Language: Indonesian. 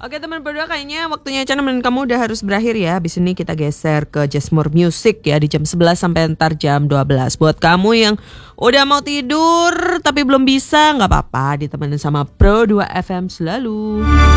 Oke teman berdua, kayaknya waktunya Echa nemenin kamu udah harus berakhir ya. Habis ini kita geser ke Jazzmore Music ya di jam 11 sampai ntar jam 12. Buat kamu yang udah mau tidur tapi belum bisa, gak apa-apa, ditemenin sama Pro 2 FM selalu.